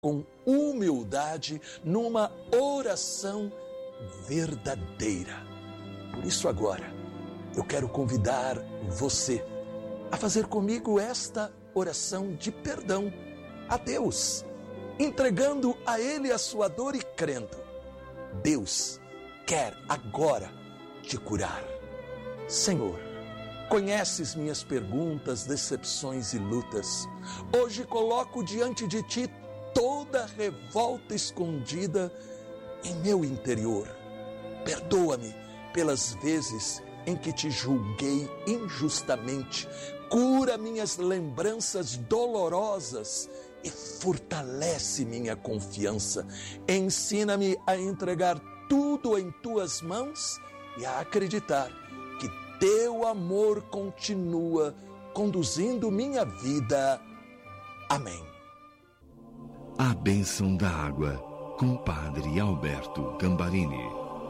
com humildade, numa oração verdadeira. Por isso agora, eu quero convidar você a fazer comigo esta oração de perdão a Deus, entregando a Ele a sua dor e crendo. Deus quer agora te curar. Senhor, conheces minhas perguntas, decepções e lutas. Hoje coloco diante de Ti toda revolta escondida em meu interior. Perdoa-me pelas vezes em que Te julguei injustamente. Cura minhas lembranças dolorosas e fortalece minha confiança. Ensina-me a entregar tudo em Tuas mãos e a acreditar que Teu amor continua conduzindo minha vida. Amém. A bênção da água, com Padre Alberto Gambarini.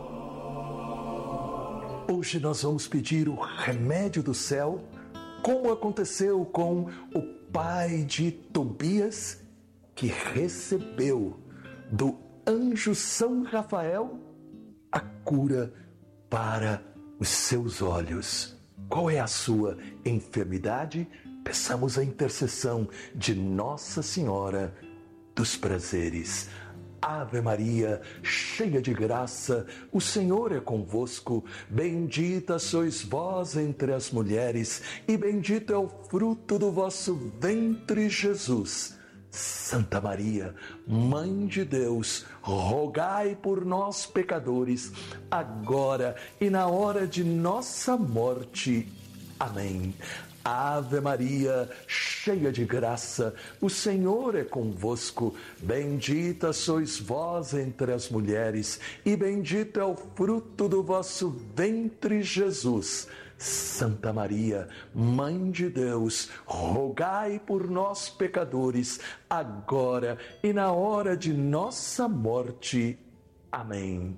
Hoje nós vamos pedir o remédio do céu, como aconteceu com o pai de Tobias, que recebeu do anjo São Rafael a cura para os seus olhos. Qual é a sua enfermidade? Peçamos a intercessão de Nossa Senhora dos Prazeres. Ave Maria, cheia de graça, o Senhor é convosco. Bendita sois vós entre as mulheres, e bendito é o fruto do vosso ventre, Jesus. Santa Maria, Mãe de Deus, rogai por nós, pecadores, agora e na hora de nossa morte. Amém. Ave Maria, cheia de graça, o Senhor é convosco. Bendita sois vós entre as mulheres, e bendito é o fruto do vosso ventre, Jesus. Santa Maria, Mãe de Deus, rogai por nós, pecadores, agora e na hora de nossa morte. Amém.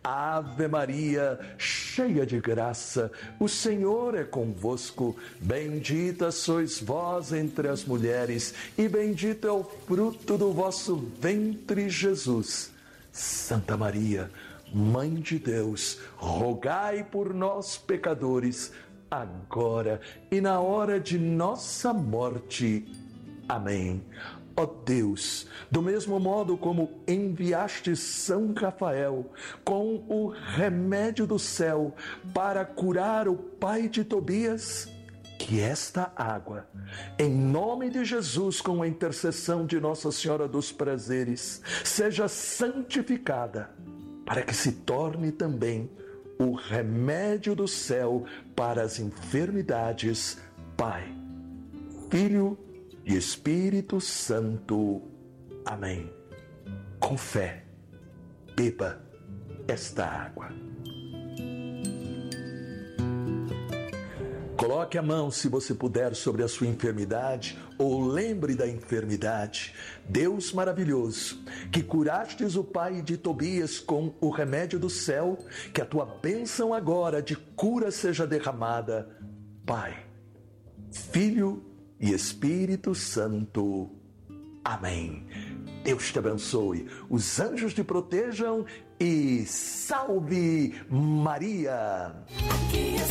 Ave Maria, cheia de graça, o Senhor é convosco. Bendita sois vós entre as mulheres, e bendito é o fruto do vosso ventre, Jesus. Santa Maria, Mãe de Deus, rogai por nós, pecadores, agora e na hora de nossa morte. Amém. Ó Deus, do mesmo modo como enviaste São Rafael com o remédio do céu para curar o pai de Tobias, que esta água, em nome de Jesus, com a intercessão de Nossa Senhora dos Prazeres, seja santificada, para que se torne também o remédio do céu para as enfermidades. Pai, Filho e Espírito Santo. Amém. Com fé, beba esta água. Coloque a mão, se você puder, sobre a sua enfermidade, ou lembre da enfermidade. Deus maravilhoso, que curastes o pai de Tobias com o remédio do céu, que a tua bênção agora de cura seja derramada. Pai, Filho e Espírito Santo. Amém. Deus te abençoe, os anjos te protejam e salve Maria!